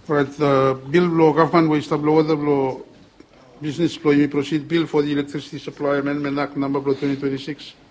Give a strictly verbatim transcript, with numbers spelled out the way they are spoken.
Right, the bill below government will stop below the below business flow. You may proceed bill for the Electricity Supply Amendment Act number twenty twenty-six.